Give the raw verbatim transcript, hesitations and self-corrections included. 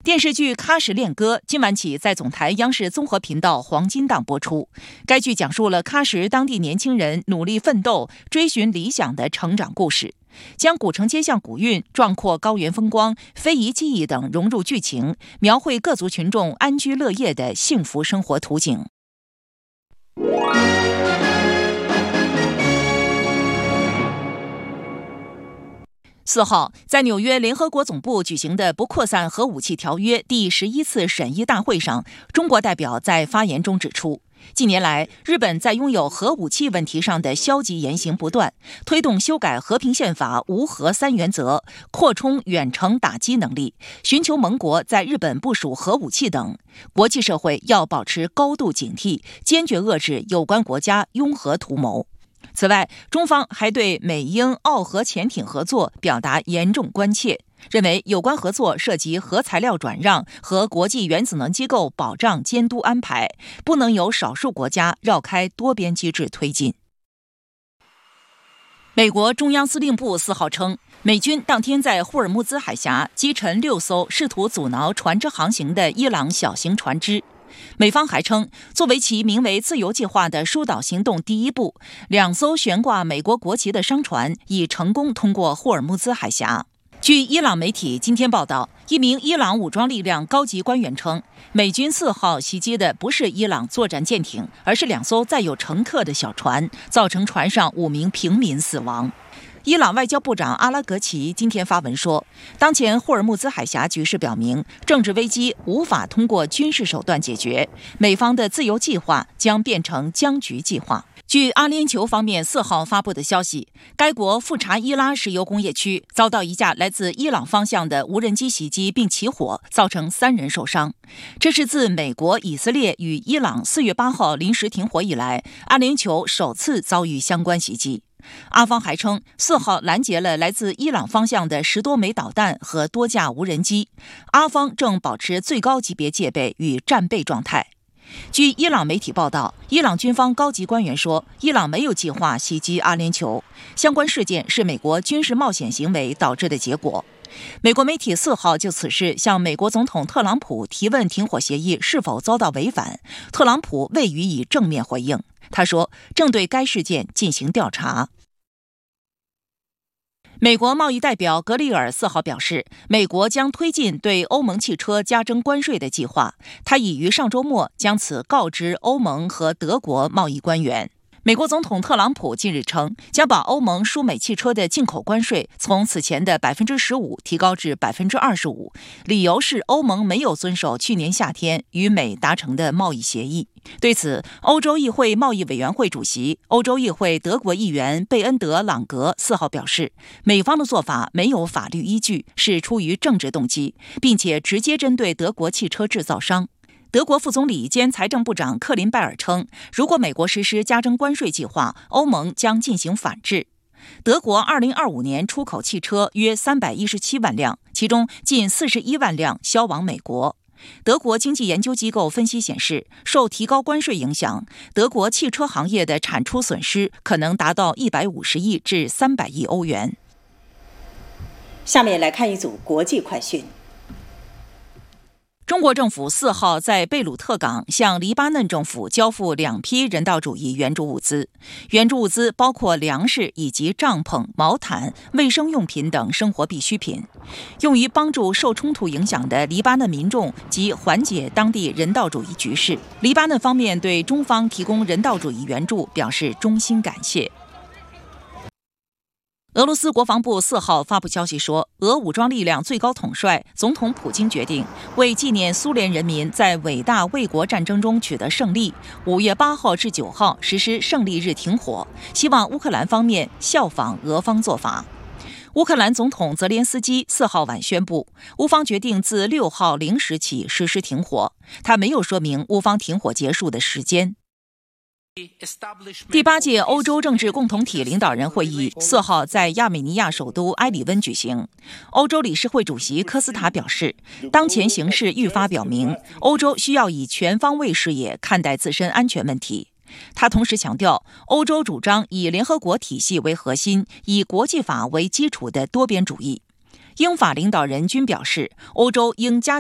电视剧《喀什恋歌》今晚起在总台央视综合频道黄金档播出。该剧讲述了喀什当地年轻人努力奋斗、追寻理想的成长故事，将古城街巷古韵、壮阔高原风光、非遗技艺等融入剧情，描绘各族群众安居乐业的幸福生活图景。四号，在纽约联合国总部举行的不扩散核武器条约第十一次审议大会上，中国代表在发言中指出，近年来，日本在拥有核武器问题上的消极言行不断，推动修改和平宪法无核三原则，扩充远程打击能力，寻求盟国在日本部署核武器等。国际社会要保持高度警惕，坚决遏制有关国家拥核图谋。此外，中方还对美英澳核潜艇合作表达严重关切，认为有关合作涉及核材料转让和国际原子能机构保障监督安排，不能由少数国家绕开多边机制推进。美国中央司令部四号称，美军当天在霍尔木兹海峡击沉六艘试图阻挠船只航行的伊朗小型船只。美方还称，作为其名为自由计划的疏导行动第一步，两艘悬挂美国国旗的商船已成功通过霍尔木兹海峡。据伊朗媒体今天报道，一名伊朗武装力量高级官员称，美军四号袭击的不是伊朗作战舰艇，而是两艘载有乘客的小船，造成船上五名平民死亡。伊朗外交部长阿拉格齐今天发文说，当前霍尔木兹海峡局势表明，政治危机无法通过军事手段解决，美方的自由计划将变成僵局计划。据阿联酋方面四号发布的消息，该国富查伊拉石油工业区遭到一架来自伊朗方向的无人机袭击并起火，造成三人受伤。这是自美国、以色列与伊朗四月八号临时停火以来，阿联酋首次遭遇相关袭击。阿方还称，四号拦截了来自伊朗方向的十多枚导弹和多架无人机。阿方正保持最高级别戒备与战备状态。据伊朗媒体报道，伊朗军方高级官员说，伊朗没有计划袭击阿联酋，相关事件是美国军事冒险行为导致的结果。美国媒体四号就此事向美国总统特朗普提问停火协议是否遭到违反，特朗普未予以正面回应。他说，正对该事件进行调查。美国贸易代表格里尔四号表示，美国将推进对欧盟汽车加征关税的计划，他已于上周末将此告知欧盟和德国贸易官员。美国总统特朗普近日称，将把欧盟输美汽车的进口关税从此前的 百分之十五 提高至 百分之二十五， 理由是欧盟没有遵守去年夏天与美达成的贸易协议。对此，欧洲议会贸易委员会主席、欧洲议会德国议员贝恩德朗格四号表示，美方的做法没有法律依据，是出于政治动机，并且直接针对德国汽车制造商。德国副总理兼财政部长克林拜尔称，如果美国实施加征关税计划，欧盟将进行反制。德国二零二五年出口汽车约三百一十七万辆，其中近四十一万辆销往美国。德国经济研究机构分析显示，受提高关税影响，德国汽车行业的产出损失可能达到一百五十亿至三百亿欧元。 下面来看一组国际快讯。 中国政府四号在贝鲁特港向黎巴嫩政府交付两批人道主义援助物资，援助物资包括粮食以及帐篷、毛毯、卫生用品等生活必需品，用于帮助受冲突影响的黎巴嫩民众及缓解当地人道主义局势。黎巴嫩方面对中方提供人道主义援助表示衷心感谢。俄罗斯国防部四号发布消息说，俄武装力量最高统帅总统普京决定为纪念苏联人民在伟大卫国战争中取得胜利，五月八号至九号实施胜利日停火，希望乌克兰方面效仿俄方做法。乌克兰总统泽连斯基四号晚宣布，乌方决定自六号零时起实施停火，他没有说明乌方停火结束的时间。第八届欧洲政治共同体领导人会议四号在亚美尼亚首都埃里温举行。欧洲理事会主席科斯塔表示，当前形势愈发表明，欧洲需要以全方位视野看待自身安全问题。他同时强调，欧洲主张以联合国体系为核心、以国际法为基础的多边主义。英法领导人均表示，欧洲应加